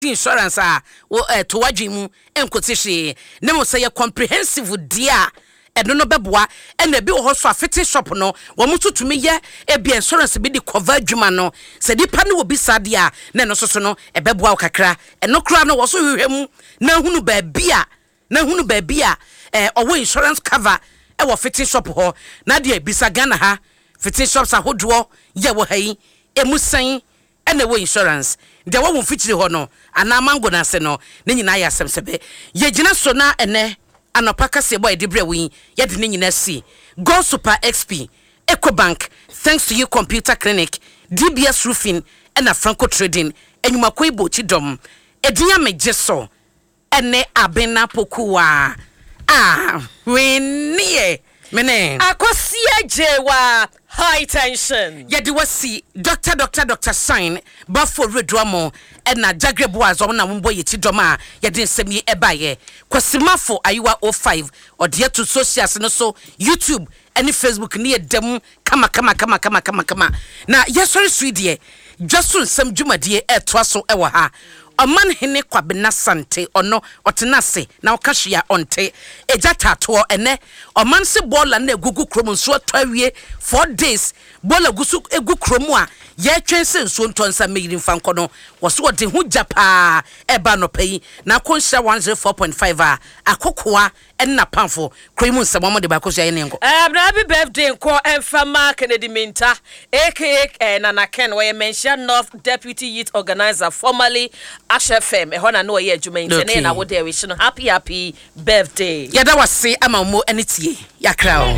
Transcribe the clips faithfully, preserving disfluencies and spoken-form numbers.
insurance a to wadwemu enkotishi ne mo say comprehensive dia eno no beboa ena bi wo so afete shop no wo mututumi ye e bi insurance bi di cover adwuma no se di pa ne wo bisade a na no soso no e beboa kakra eno kra no wo so hwehwemu na hunu ba bia na hunu ba bia eh owo insurance cover e wo fete shop ho na de bisa Ghana ha fete shops ahodo ye wo hayi emusan ene wo insurance de wo wo fitiri ho no ana mango na se no ne nyina ya semsebe ye gina so na ene anopaka se boy de brewi ye de ne nyina si Go Super X P Ecobank thanks to you computer clinic D B S roofing and a Franco trading enyuma ko ibo chidom edinya mejeso ene abena pokuwa ah we nie mene akosia jewa high tension yedi wasi doctor doctor doctor sign ba for reduamo ena jagrebo azo na mbo ye chidom a yedi nsemi ebaye kwasimafo ayiwa oh five ode to socials no so YouTube any Facebook ni edem kama kama kama kama kama kama na yesori swidie just some dwumadie etwa so ewo ha oman hene kwabena sante ono otenase na okahia onte ejatato ene oman se bola na egugu krom nso atwawie four days bola gusu egu krom a ye twense nso ntonsa meyirin fanko woso ode hu japa eba no pai na konhia one oh four point five a akokoa enna pamfo kwemu nsemo de ba koso ye nengo eh happy birthday nko Emfama Kennedy Minta aka Nana Ken we mention North Deputy Youth Organizer formerly Ash F M ehona na we adwuma intene na wo de wish no happy happy birthday yada wase amamo enitie yakra o.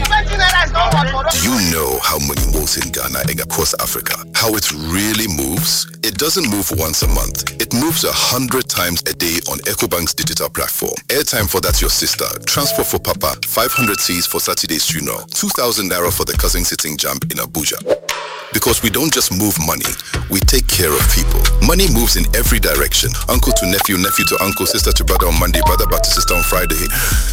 Do you know how money moves in Ghana and across Africa? How it really moves? It doesn't move once a month. It moves a hundred times a day on Ecobank's digital platform. Airtime for that's your sister. Transport for Papa. five hundred C's for Saturday's funeral. two thousand naira for the cousin sitting jump in Abuja. Because we don't just move money, we take care of people. Money moves in every direction. Uncle to nephew, nephew to uncle, sister to brother on Monday, brother back to sister on Friday.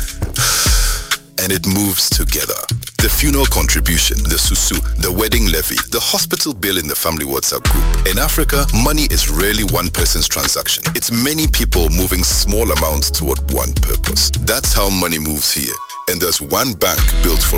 And it moves together. The funeral contribution, the susu, the wedding levy, the hospital bill in the family WhatsApp group. In Africa, money is rarely one person's transaction. It's many people moving small amounts toward one purpose. That's how money moves here. And there's one bank built for